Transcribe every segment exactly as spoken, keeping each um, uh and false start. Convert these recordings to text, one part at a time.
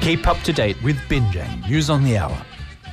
Keep up to date with Binjang News on the Hour.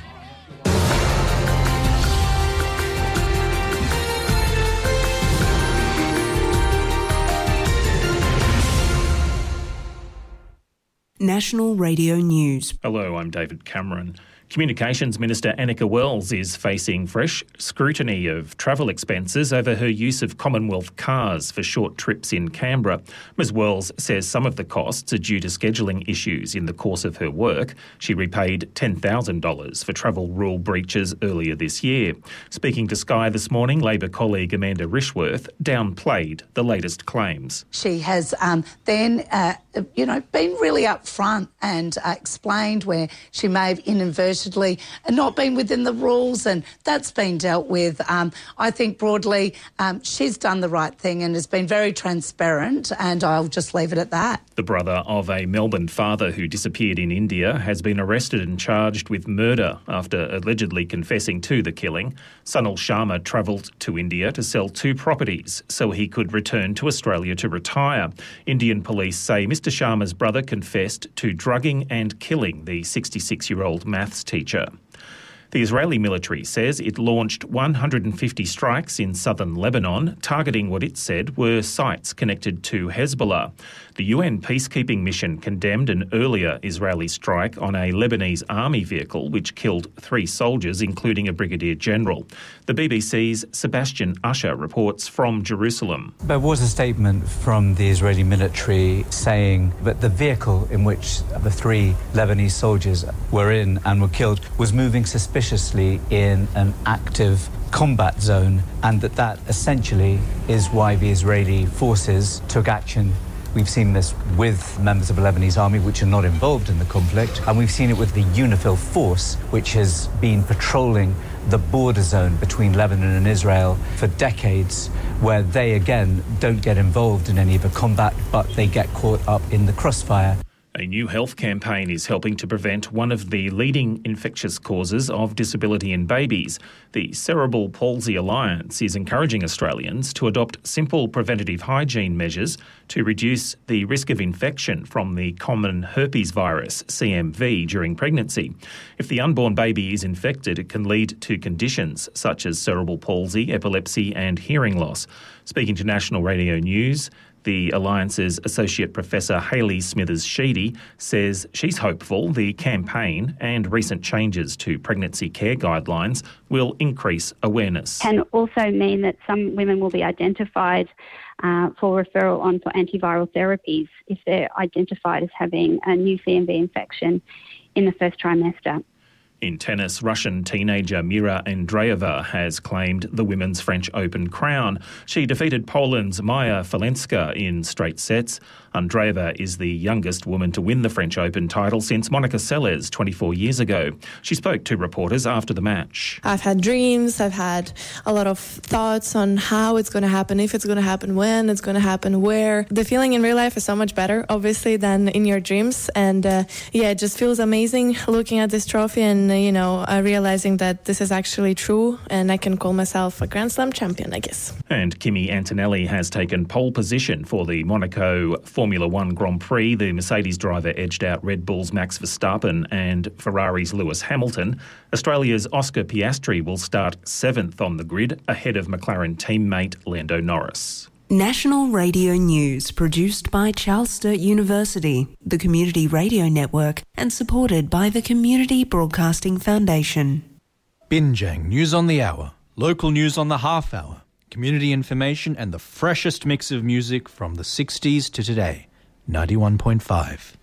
National Radio News. Hello, I'm David Cameron. Communications Minister Annika Wells is facing fresh scrutiny of travel expenses over her use of Commonwealth cars for short trips in Canberra. Ms Wells says some of the costs are due to scheduling issues in the course of her work. She repaid ten thousand dollars for travel rule breaches earlier this year. Speaking to Sky this morning, Labor colleague Amanda Rishworth downplayed the latest claims. She has um, then, uh, you know, been really upfront and uh, explained where she may have inadvertently and not been within the rules, and that's been dealt with. Um, I think broadly um, she's done the right thing and has been very transparent, and I'll just leave it at that. The brother of a Melbourne father who disappeared in India has been arrested and charged with murder after allegedly confessing to the killing. Sunil Sharma travelled to India to sell two properties so he could return to Australia to retire. Indian police say Mister Sharma's brother confessed to drugging and killing the sixty-six-year-old maths teacher. The Israeli military says it launched one hundred fifty strikes in southern Lebanon, targeting what it said were sites connected to Hezbollah. The U N peacekeeping mission condemned an earlier Israeli strike on a Lebanese army vehicle which killed three soldiers, including a brigadier general. The B B C's Sebastian Usher reports from Jerusalem. There was a statement from the Israeli military saying that the vehicle in which the three Lebanese soldiers were in and were killed was moving suspiciously in an active combat zone, and that that essentially is why the Israeli forces took action. We've seen this with members of the Lebanese army, which are not involved in the conflict, and we've seen it with the UNIFIL force, which has been patrolling the border zone between Lebanon and Israel for decades, where they, again, don't get involved in any of the combat, but they get caught up in the crossfire. A new health campaign is helping to prevent one of the leading infectious causes of disability in babies. The Cerebral Palsy Alliance is encouraging Australians to adopt simple preventative hygiene measures to reduce the risk of infection from the common herpes virus, C M V, during pregnancy. If the unborn baby is infected, it can lead to conditions such as cerebral palsy, epilepsy and hearing loss. Speaking to National Radio News, the Alliance's Associate Professor Hayley Smithers-Sheedy says she's hopeful the campaign and recent changes to pregnancy care guidelines will increase awareness. Can also mean that some women will be identified uh, for referral on for antiviral therapies if they're identified as having a new C M V infection in the first trimester. In tennis, Russian teenager Mira Andreeva has claimed the Women's French Open crown. She defeated Poland's Maja Falenska in straight sets. Andreeva is the youngest woman to win the French Open title since Monica Seles twenty-four years ago. She spoke to reporters after the match. I've had dreams, I've had a lot of thoughts on how it's going to happen, if it's going to happen, when it's going to happen, where. The feeling in real life is so much better, obviously, than in your dreams. And uh, yeah, it just feels amazing looking at this trophy and, uh, you know, uh, realizing that this is actually true and I can call myself a Grand Slam champion, I guess. And Kimi Antonelli has taken pole position for the Monaco Formula One Grand Prix. The Mercedes driver edged out Red Bull's Max Verstappen and Ferrari's Lewis Hamilton. Australia's Oscar Piastri will start seventh on the grid, ahead of McLaren teammate Lando Norris. National Radio News, produced by Charles Sturt University, the Community Radio Network, and supported by the Community Broadcasting Foundation. Binjang News on the Hour, local news on the half hour, community information and the freshest mix of music from the sixties to today. ninety-one point five.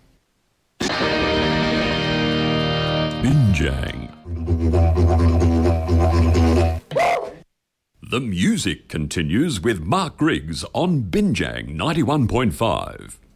Binjang. The music continues with Mark Griggs on Binjang ninety-one point five.